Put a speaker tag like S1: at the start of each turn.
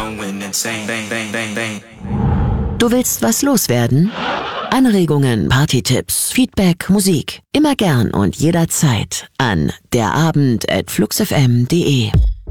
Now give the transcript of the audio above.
S1: going insane. Bang, bang, bang, bang.
S2: Du willst was loswerden? Anregungen, Partytipps, Feedback, Musik. Immer gern und jederzeit an derabend@fluxfm.de.